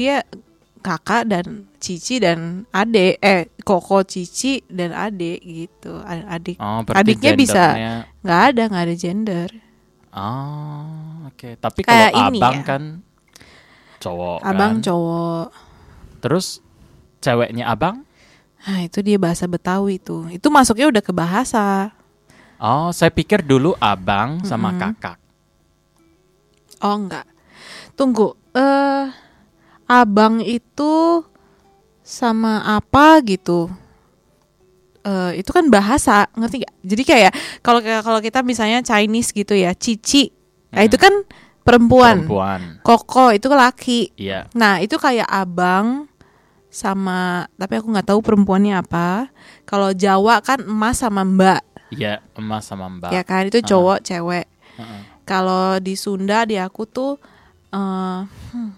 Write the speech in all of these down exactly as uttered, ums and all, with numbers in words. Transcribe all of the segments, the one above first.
dia kakak dan cici dan adik, eh koko cici dan adik gitu. Adik Oh, adiknya bisa gendernya... nggak ada nggak ada gender. Oh, oke. Okay. Tapi Kayak kalau ini abang ya. kan cowok Abang kan. cowok. Terus ceweknya abang? Nah itu dia bahasa Betawi tuh. Itu masuknya udah ke bahasa. Oh, saya pikir dulu abang sama Mm-mm. kakak. Oh enggak. Tunggu. Eh uh, abang itu sama apa gitu. Uh, itu kan bahasa, ngerti gak? Jadi kayak kalau kalau kita misalnya Chinese gitu ya, cici. Nah, Hmm. itu kan perempuan. Perempuan. Koko itu laki. Iya. Nah, itu kayak abang sama, tapi aku nggak tahu perempuannya apa. Kalau Jawa kan emas sama mbak. Iya, emas sama mbak. Ya kan, itu cowok, uh-huh. cewek. Uh-huh. Kalau di Sunda di aku tuh uh, hmm,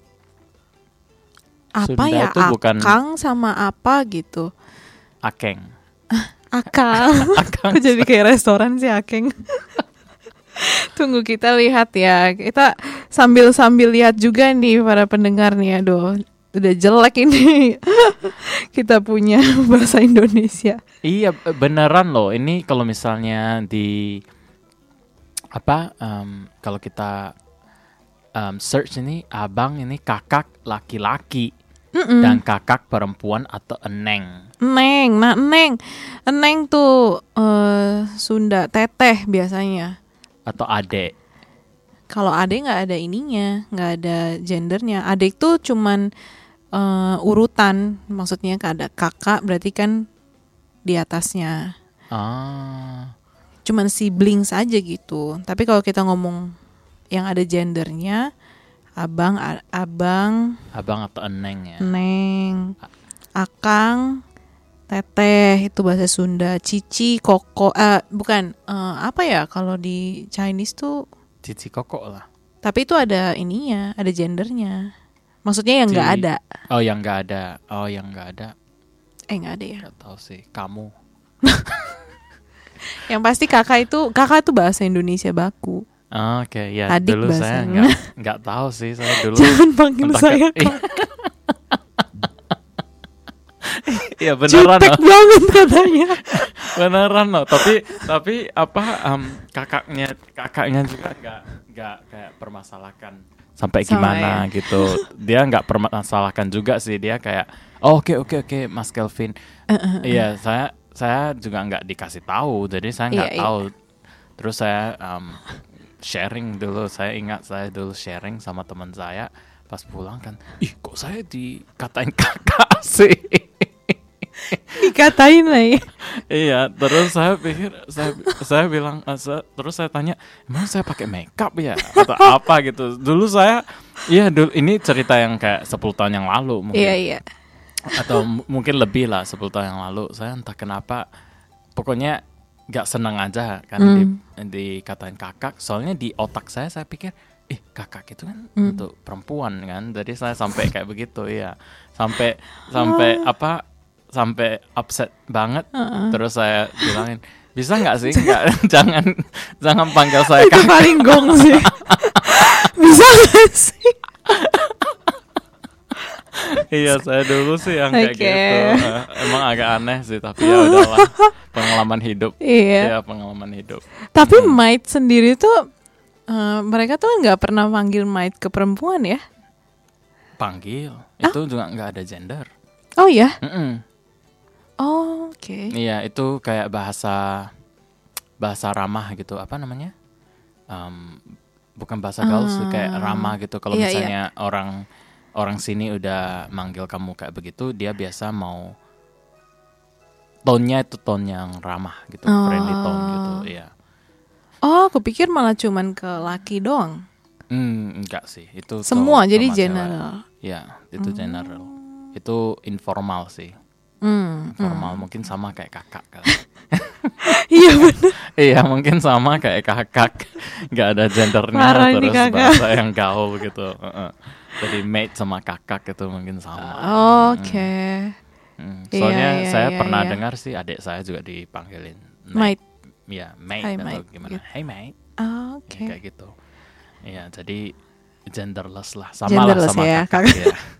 apa Sunda ya, bukan... akang sama apa gitu. Akeng. Akang. Akang. Aku jadi kayak restoran sih akeng. Tunggu kita lihat ya. Kita sambil-sambil lihat juga nih para pendengar nih. Aduh, udah jelek ini. Kita punya bahasa Indonesia. Iya, beneran loh. Ini kalau misalnya di apa? Um, kalau kita um, search ini abang ini kakak laki-laki. Mm-mm. Dan kakak perempuan atau eneng. Eneng, nah eneng, eneng tuh uh, Sunda teteh biasanya. Atau adek. Kalau adek nggak ada ininya, nggak ada gendernya. Adek tuh cuman uh, urutan, maksudnya ada kakak berarti kan di atasnya. Ah. Cuman siblings aja gitu. Tapi kalau kita ngomong yang ada gendernya, abang, a- abang, abang atau eneng ya. Neng, akang, teteh itu bahasa Sunda. Cici, koko, uh, bukan uh, apa ya kalau di Chinese tuh? Cici koko lah. Tapi itu ada ininya, ada gendernya. Maksudnya yang nggak ada. Oh yang nggak ada, oh yang nggak ada. Eh nggak ada ya? Nggak tahu sih, kamu. Yang pasti kakak itu, kakak itu bahasa Indonesia baku. Oh, oke, okay. Ya adik dulu bahasanya. saya nggak nggak tahu sih, saya dulu. Jangan panggil saya kak. Iya beneran Jutek loh. banget katanya. Beneran loh. Tapi tapi apa um, kakaknya kakaknya juga nggak nggak kayak permasalahkan sampai gimana ya. gitu. Dia nggak permasalahkan juga sih. Dia kayak oh, oke oke oke Mas Kelvin. Iya uh, uh, uh. saya saya juga nggak dikasih tahu. Jadi saya nggak iya, tahu. Iya. Terus saya um, sharing dulu, saya ingat saya dulu sharing sama teman saya pas pulang kan, ih kok saya dikatain kakak sih. Dikatain lah ya. Iya, terus saya pikir saya saya bilang saya, terus saya tanya, emang saya pakai makeup ya atau apa gitu. Dulu saya, iya dulu ini cerita yang kayak sepuluh tahun yang lalu mungkin. Iya iya. Atau m- mungkin lebih lah sepuluh tahun yang lalu. Saya entah kenapa, pokoknya gak seneng aja kan mm. di, dikatain kakak. Soalnya di otak saya saya pikir, ih kakak itu kan mm. untuk perempuan kan. Jadi saya sampai kayak begitu ya. Sampai sampai oh. apa? Sampai upset banget. Uh-uh. Terus saya bilangin, bisa nggak sih? Nggak, jangan jangan panggil saya kakak. Itu paling gong sih. Bisa nggak sih? Iya saya dulu sih yang kayak okay. gitu. Uh, emang agak aneh sih, tapi ya udahlah. Pengalaman hidup. Iya. Ya pengalaman hidup. Tapi hmm. maid sendiri tuh uh, mereka tuh nggak pernah panggil maid ke perempuan ya? Panggil. Ah? Itu juga nggak ada gender. Oh ya? Mm-mm. Oh oke. Okay. Iya itu kayak bahasa bahasa ramah gitu. Apa namanya? Um, bukan bahasa gaul sih, uh, kayak ramah gitu. Kalau iya, misalnya iya. orang orang sini udah manggil kamu kayak begitu, dia biasa mau tone-nya itu tone yang ramah gitu, oh. friendly tone gitu, iya. Oh, aku pikir malah cuman ke laki doang. Hmm, enggak sih, itu semua jadi general. Iya, itu hmm. general. Itu informal sih. Hmm. Informal hmm. mungkin sama kayak kakak kali. Iya benar. Iya, mungkin sama kayak kakak. Enggak ada gendernya. Marah terus kakak. bahasa yang gaul gitu. Uh-uh. Jadi mate sama kakak itu mungkin sama. Oke. Okay. Hmm. Soalnya iya, iya, saya iya, pernah iya. dengar sih adik saya juga dipanggilin mate. Iya, mate Hi, atau mate. gimana. Gitu. Hey mate. Oh, oke. Okay. Ya, kayak gitu. Iya, jadi genderless lah, sama lah Genderless sama ya, kakak ya.